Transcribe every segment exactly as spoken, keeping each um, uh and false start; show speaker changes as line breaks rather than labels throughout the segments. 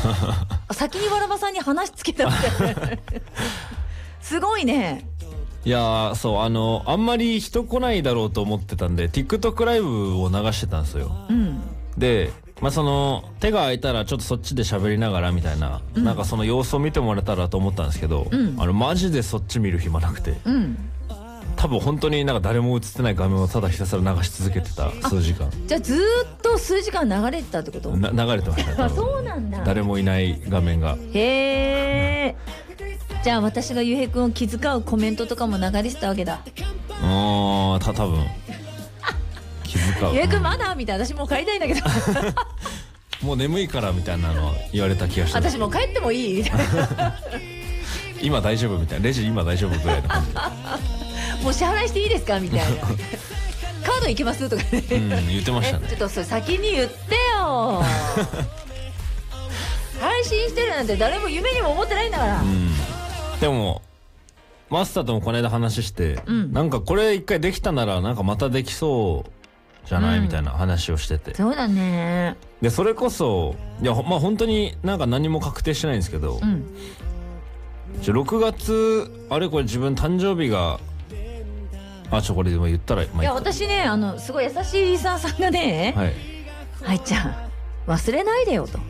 先にわらばさんに話つけたみたいなすごいね。
いやー、そう、あのあんまり人来ないだろうと思ってたんで TikTok ライブを流してたんですよ、
うん、
でまあその手が空いたらちょっとそっちで喋りながらみたいな、うん、なんかその様子を見てもらえたらと思ったんですけど、うん、あのマジでそっち見る暇なくて、うん、多分本当になんか誰も映ってない画面をただひたすら流し続けてた数時間。
じゃあずーっと数時間流れてたってこと？
な流れてました
あ、そうなんだ。
誰もいない画面が。
へーじゃあ私がゆうへいくんを気遣うコメントとかも流れてたわけだ。
ああ、た多分気遣う。
ゆうへいくんまだみたいな、私もう帰りたいんだけど
もう眠いからみたいなの言われた気がした。
私もう帰ってもいいみたいな
今大丈夫みたいな、レジ今大丈夫ぐらいの感
じもう支払いしていいですかみたいなカードいけますとかね、
うん、言ってましたね。
ちょっとそれ先に言ってよ配信してるなんて誰も夢にも思ってないんだから、うん、
でもマスターともこの間話して、うん、なんかこれ一回できたならなんかまたできそうじゃない、うん、みたいな話をしてて。
そうだね。
でそれこそいやまあ本当になんか何も確定してないんですけど、うん、ろくがつあれこれ自分誕生日があちょこれでも言ったら、まあ、
いや私ねあのすごい優しいリーサーさんがね、はい、はいちゃん忘れないでよと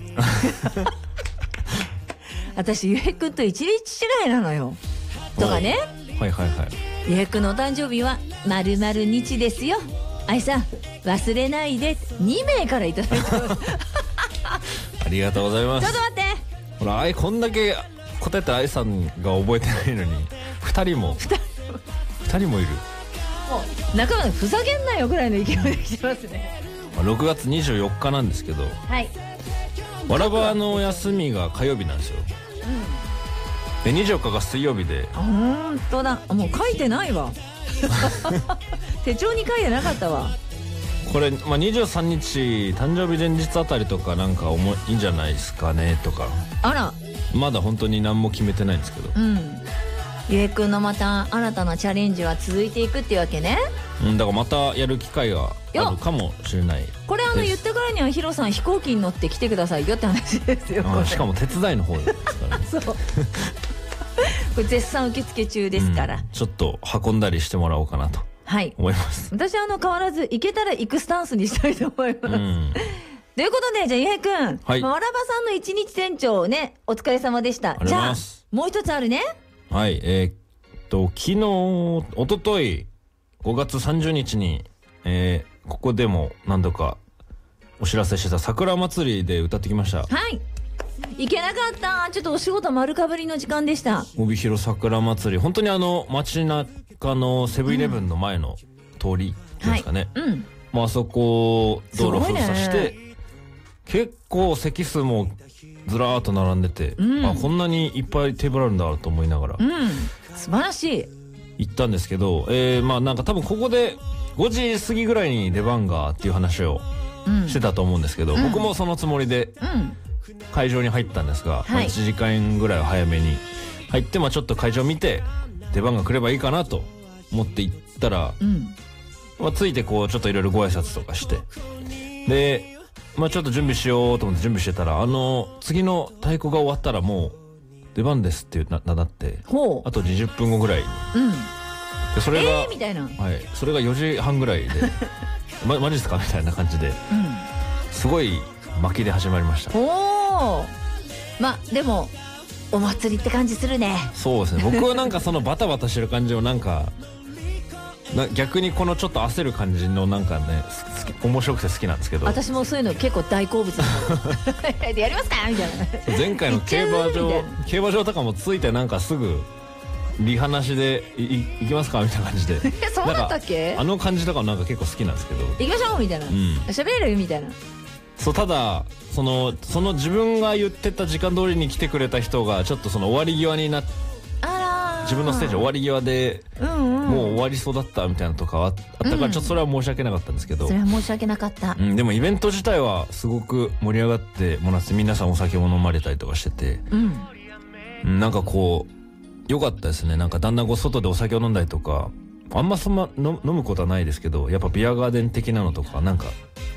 私ゆうへいくんと一日違いなのよとかね。
はいはいはい。
ゆうへいくんのお誕生日はまるまる日ですよ、愛さん忘れないでにめいからいただいてます
ありがとうございます。
ちょっと待って、
ほらあいこんだけ答えた愛さんが覚えてないのにふたりもふたりもいる。
もう仲間でふざけんなよぐらいの勢いで来てますね。
ろくがつにじゅうよっかなんですけど、はい、わらばの休みが火曜日なんですよ、うん、でにじゅうよっかが水曜日で。
あ、ほんとだ、もう書いてないわ手帳に書いてなかったわ
これ、まあ、にじゅうさんにち誕生日前日あたりとかなんか重いいいんじゃないですかねとか。
あら
まだ本当に何も決めてないんですけど、
うん、ゆうへいくんのまた新たなチャレンジは続いていくっていうわけね。
うん、だからまたやる機会があるかもしれない。
これあの言ったからにはヒロさん飛行機に乗って来てくださいよって話ですよ。
しかも手伝いの方ですからね
そうこれ絶賛受付中ですから、うん、
ちょっと運んだりしてもらおうかなと思います、
はい、私はあの変わらず行けたら行くスタンスにしたいと思います、うん、ということでじゃあゆうへいくん、はい、わらばさんの一日店長ねお疲れ様でした。じゃあもう一つあるね。
はい、えー、っと昨日おとといごがつさんじゅうにちに、えー、ここでも何度かお知らせしてた桜祭りで歌ってきました。
はい、行けなかった。ちょっとお仕事丸かぶりの時間でした。
帯広桜祭り、本当にあの街中のセブンイレブンの前の通りですかね、うんはいうんまあ、あそこ道路封鎖して、結構席数もずらーっと並んでて、うん、あこんなにいっぱいテーブルあるんだと思いながら、うん、
素晴らしい
行ったんですけど、えー、まあなんか多分ここでごじ過ぎぐらいに出番がっていう話をしてたと思うんですけど、うん、僕もそのつもりで会場に入ったんですが、うんまあ、いちじかんぐらい早めに入って、まあ、ちょっと会場見て出番が来ればいいかなと思って行ったら、うんまあ、ついてこうちょっといろいろご挨拶とかしてで、まあ、ちょっと準備しようと思って準備してたら、あの次の太鼓が終わったらもう出番ですっていうななだってあとにじゅっぷんごぐらいに、うん、でそれが、
えー、みたいな、
はい、それがよじはんぐらいでま、マジですかみたいな感じで、うん、すごい巻きで始まりました。
おーまあでもお祭りって感じするね。
そうですね、僕はなんかそのバタバタしてる感じをなんかな逆にこのちょっと焦る感じのなんかね面白くて好きなんですけど、
私もそういうの結構大好物なのでやりますかみたいな。
前回の競馬場競馬場とかもついてなんかすぐリハなしでい行きますかみたいな感じで
そうだったっけ。
あの感じとかもなんか結構好きなんですけど、
行きましょうみたいな、喋、うん、れるみたいな。
そうただそのその自分が言ってた時間通りに来てくれた人がちょっとその終わり際になって自分のステージ終わり際で、うんうん、もう終わりそうだったみたいなとかあったから、うん、ちょっとそれは申し訳なかったんですけど、
それは申し訳なかった、
うん、でもイベント自体はすごく盛り上がってもらって皆さんお酒も飲まれたりとかしてて、うん、なんかこう良かったですね。なんかだんだんこう外でお酒を飲んだりとかあんまそんな飲むことはないですけど、やっぱビアガーデン的なのとかなんか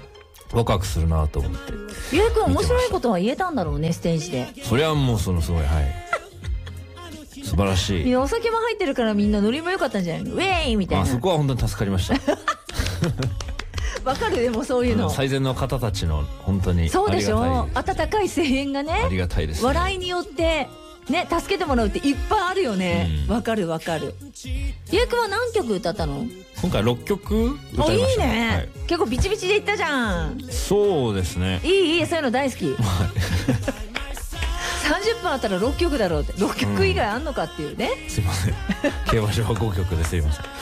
ワクワクするなと思って。
ゆうへいくん面白いことは言えたんだろうね、ステージで。
それはもうそのすごい、はい素晴らしい。
いや、お酒も入ってるからみんなノリも良かったんじゃないの。ウェーイみたいな。
あそこは本当に助かりました
わかる。でもそういうの、
最善の方たちの本当に
そうでしょ。温かい声援がね、
ありがたいです、ね、
笑いによってね助けてもらうっていっぱいあるよね。わ、うん、かるわかる。ゆうくんは何曲歌ったの？
今回ろっきょく歌いました。
いいね、
はい、
結構ビチビチでいったじゃん。
そうですね。
いいいい、そういうの大好きさんじゅっぷんあったらろっきょくだろうって。ろっきょく以外あんのかっていうね、
うん、すいません競馬場はごきょくですいません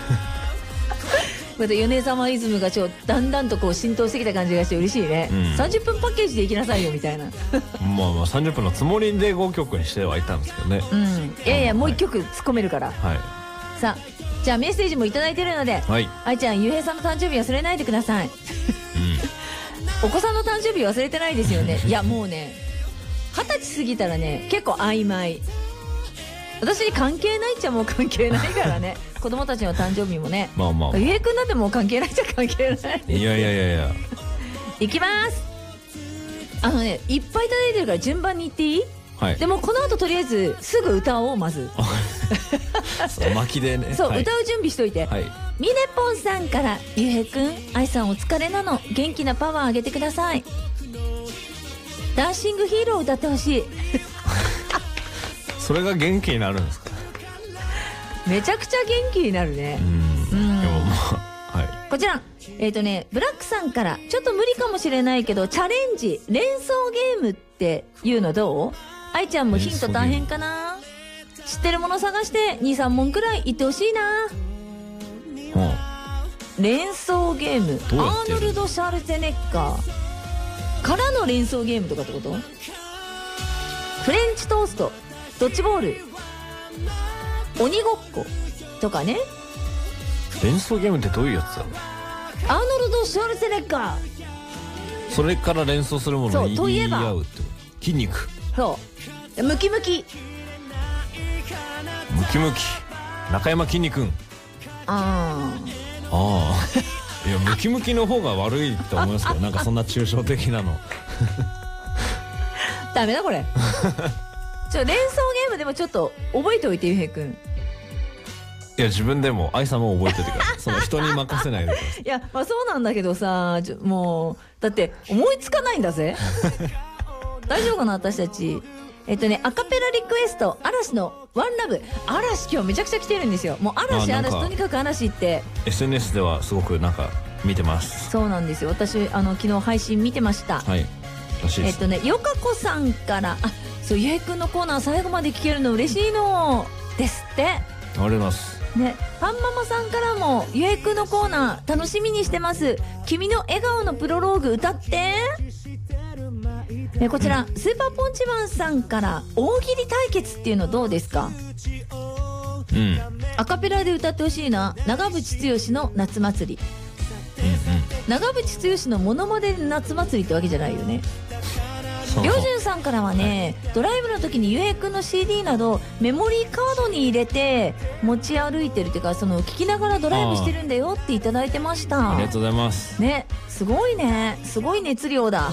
また米様イズムがちょだんだんとこう浸透してきた感じがして嬉しいね、うん、さんじゅっぷんパッケージでいきなさいよみたいな
まあまあさんじゅっぷんのつもりでごきょくにしてはいたんですけどね。
うん、いやいやもういっきょく突っ込めるから。
はい、
さあじゃあメッセージもいただいてるので、はい、愛ちゃんゆうへいさんの誕生日忘れないでください、うん、お子さんの誕生日忘れてないですよねいやもうねはたち過ぎたらね結構曖昧。私に関係ないっちゃもう関係ないからね子供たちの誕生日もね。
まあまあ
ゆうへいくんなんてもう関係ないっちゃ関係ない
いやいやいやいや
いきます。あのねいっぱいいただいてるから順番に言っていい？はい、でもこの後とりあえずすぐ歌おう。まず
巻きでね
そう、
はい、
歌う準備しといて、はい、みねぽんさんからゆうへいくん愛さんお疲れなの元気なパワーあげてください。ダンシングヒーロー歌ってほしい
それが元気になるんですか？
めちゃくちゃ元気になるね。うん、うん、でもまあ、はい、こちらえっ、ー、とねブラックさんからちょっと無理かもしれないけどチャレンジ連想ゲームっていうのどう？愛ちゃんもヒント大変かな。知ってるもの探してにさん問くらい言ってほしいな。はあ、連想ゲームアーノルド・シャルツェネッガーからの連想ゲームとかってこと？フレンチトースト、ドッジボール、鬼ごっことかね。
連想ゲームってどういうやつだろう？
アーノルド・シュワルツェネッガー。
それから連想するものを言い合うってこと。筋肉。
そうムキムキ
ムキムキ中山きんに君。
あ
ああいやムキムキの方が悪いと思いますけどなんかそんな抽象的なの
ダメだこれちょ連想ゲームでもちょっと覚えておいてゆうへいくん。
いや自分でも愛さんも覚えててくださいその人に任せないでください
いやまあそうなんだけどさちょもうだって思いつかないんだぜ大丈夫かな私たち。えっとねアカペラリクエスト嵐のワンラブ。嵐今日めちゃくちゃ来てるんですよ。もう嵐嵐とにかく嵐って
エスエヌエス ではすごくなんか見てます。
そうなんですよ。私あの昨日配信見てました。
はい
えっとねよかこさんからあそうゆうへいくんのコーナー最後まで聞けるの嬉しいのですって。
ありがとうございます
ね、パンママさんからもゆうへいくんのコーナー楽しみにしてます。君の笑顔のプロローグ歌ってえこちら、うん、スーパーポンチマンさんから大喜利対決っていうのどうですか？うんアカペラで歌ってほしいな長渕剛の夏祭り。うんうん、長渕剛のモノマネで夏祭りってわけじゃないよね。りょうじゅんさんからはね、はい、ドライブの時にゆうへいくんの シーディー などメモリーカードに入れて持ち歩いてるっていうかその聞きながらドライブしてるんだよっていただいてました。
ありがとうございます
ね。すごいねすごい熱量だ、うん、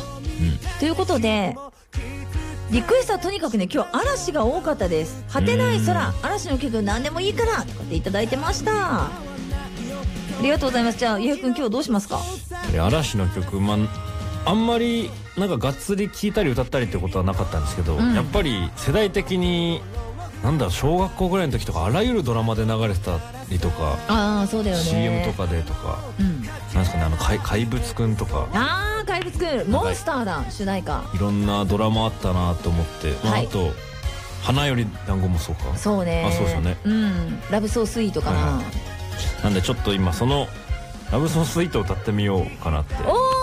ということでリクエストはとにかくね今日嵐が多かったです。果てない空嵐の曲何でもいいからとかっていただいてました。ありがとうございます。じゃあゆうへいくん今日どうしますか？
嵐の曲、まあ、あんまりなんかがっつり聴いたり歌ったりってことはなかったんですけど、うん、やっぱり世代的になんだ小学校ぐらいの時とかあらゆるドラマで流れてたりとか
あそうだよね
シーエム とかでとか、うん、なんですかねあの怪怪物くんとか
ああ怪物くんモンスターだ主題歌
いろんなドラマあったなと思って、まあ、はい、あと花より団子もそうか
そうね
あそうですよね
うんラブソースイートかな、はいはい、
なんでちょっと今そのラブソースイートを歌ってみようかなって。
おー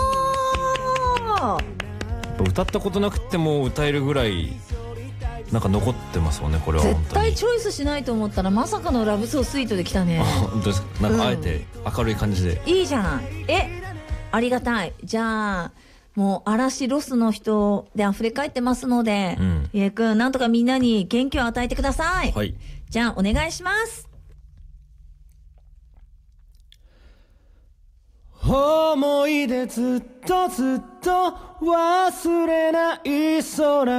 歌ったことなくても歌えるぐらいなんか残ってますもんねこれは。
絶対チョイスしないと思ったらまさかのラブソースイートできたね。
本当ですか。なんかあえて明るい感じで、
うん、いいじゃない。えありがたい。じゃあもう嵐ロスの人で溢れ返ってますので、うん、ゆうへいくんなんとかみんなに元気を与えてください。はい、じゃあお願いします。
思い出ずっとずっと忘れない空